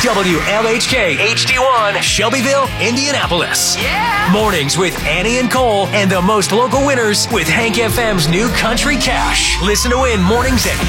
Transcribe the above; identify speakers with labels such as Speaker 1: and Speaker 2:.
Speaker 1: WLHK HD1, Shelbyville, Indianapolis. Yeah! Mornings with Annie and Cole and the most local winners with Hank FM's new Country Cash. Listen to win mornings at